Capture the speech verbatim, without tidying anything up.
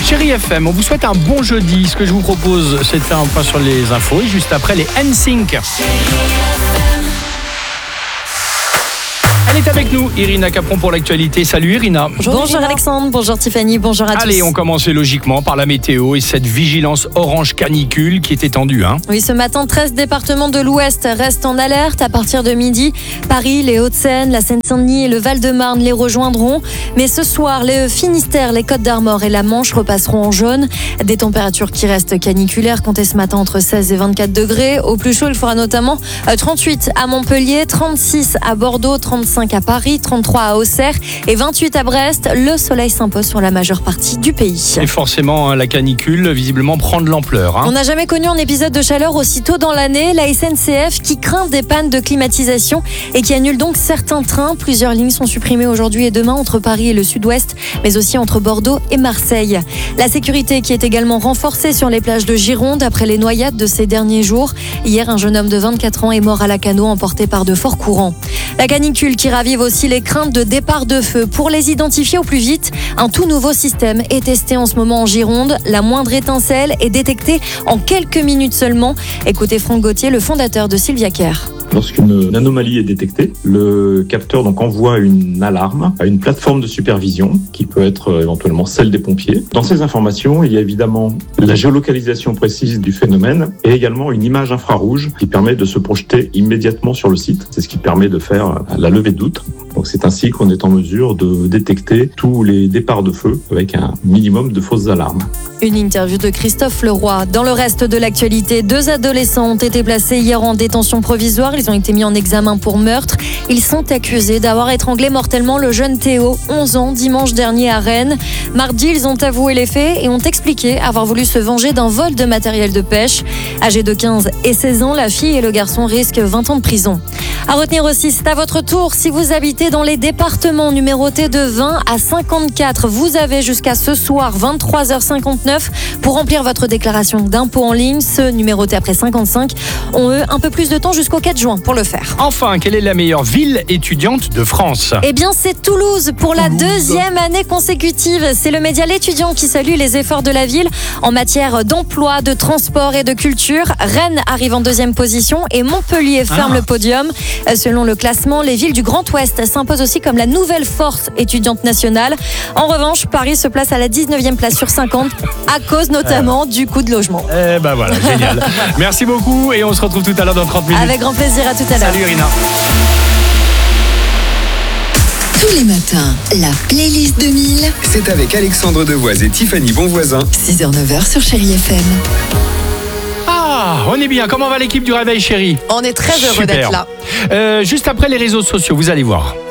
Chérie F M, on vous souhaite un bon jeudi. Ce que je vous propose, c'est de faire un point sur les infos et juste après les N Sync. Elle est avec nous, Irina Capron pour l'actualité. Salut Irina. Bonjour, bonjour Alexandre, bonjour Tiffany, bonjour à tous. Allez, on commence logiquement par la météo et cette vigilance orange canicule qui est étendue. Hein. Oui, ce matin, treize départements de l'Ouest restent en alerte à partir de midi. Paris, les Hauts-de-Seine, la Seine-Saint-Denis et le Val-de-Marne les rejoindront. Mais ce soir, le Finistère, les Côtes-d'Armor et la Manche repasseront en jaune. Des températures qui restent caniculaires, comptez ce matin entre seize et vingt-quatre degrés. Au plus chaud, il fera notamment trente-huit à Montpellier, trente-six à Bordeaux, trente-cinq à Paris, trente-trois à Auxerre et vingt-huit à Brest. Le soleil s'impose sur la majeure partie du pays. Et forcément, la canicule, visiblement, prend de l'ampleur. Hein. On n'a jamais connu un épisode de chaleur aussi tôt dans l'année. La S N C F qui craint des pannes de climatisation et qui annule donc certains trains. Plusieurs lignes sont supprimées aujourd'hui et demain entre Paris et le sud-ouest, mais aussi entre Bordeaux et Marseille. La sécurité qui est également renforcée sur les plages de Gironde après les noyades de ces derniers jours. Hier, un jeune homme de vingt-quatre ans est mort à Lacanau emporté par de forts courants. La canicule qui ravive aussi les craintes de départ de feu. Pour les identifier au plus vite, un tout nouveau système est testé en ce moment en Gironde. La moindre étincelle est détectée en quelques minutes seulement. Écoutez Franck Gauthier, le fondateur de Sylvia Care. Lorsqu'une anomalie est détectée, le capteur donc envoie une alarme à une plateforme de supervision qui peut être éventuellement celle des pompiers. Dans ces informations, il y a évidemment la géolocalisation précise du phénomène et également une image infrarouge qui permet de se projeter immédiatement sur le site. C'est ce qui permet de faire la levée de doute. Donc c'est ainsi qu'on est en mesure de détecter tous les départs de feu avec un minimum de fausses alarmes. Une interview de Christophe Leroy. Dans le reste de l'actualité, deux adolescents ont été placés hier en détention provisoire. Ils ont été mis en examen pour meurtre. Ils sont accusés d'avoir étranglé mortellement le jeune Théo, onze ans, dimanche dernier à Rennes. Mardi, ils ont avoué les faits et ont expliqué avoir voulu se venger d'un vol de matériel de pêche. Âgés de quinze et seize ans, la fille et le garçon risquent vingt ans de prison. À retenir aussi, c'est à votre tour. Si vous habitez dans les départements numérotés de vingt à cinquante-quatre, vous avez jusqu'à ce soir vingt-trois heures cinquante-neuf pour remplir votre déclaration d'impôt en ligne. Ceux numérotés après cinquante-cinq ont eux un peu plus de temps jusqu'au quatre juin pour le faire. Enfin, quelle est la meilleure ville étudiante de France ? Eh bien, c'est Toulouse pour la Toulouse. deuxième année consécutive. C'est le média L'Étudiant qui salue les efforts de la ville en matière d'emploi, de transport et de culture. Rennes arrive en deuxième position et Montpellier ferme ah. le podium. Selon le classement, les villes du Grand Ouest s'imposent aussi comme la nouvelle force étudiante nationale. En revanche, Paris se place à la dix-neuvième place sur cinquante à cause notamment euh. du coût de logement. Eh ben voilà, génial. Merci beaucoup et on se retrouve tout à l'heure dans trente minutes. Avec grand plaisir, à tout à l'heure. Salut Irina. Tous les matins, la playlist deux mille. C'est avec Alexandre Devoise et Tiffany Bonvoisin. six heures neuf heures sur Chérie F M. Ah, on est bien. Comment va l'équipe du Réveil Chérie ? On est très heureux Super. d'être là. Euh, juste après les réseaux sociaux, vous allez voir.